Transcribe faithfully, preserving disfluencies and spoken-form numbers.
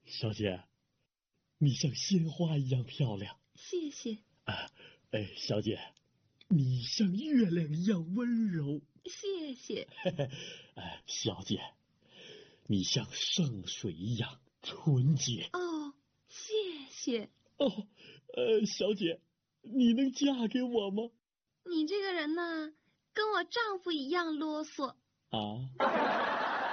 小姐，你像鲜花一样漂亮。 谢谢。 啊，哎，小姐，你像月亮一样温柔。 谢谢。 哎，小姐，你像圣水一样纯洁。 哦，谢谢。 哦，呃，小姐，你能嫁给我吗？ 你这个人呢，跟我丈夫一样啰嗦。 啊。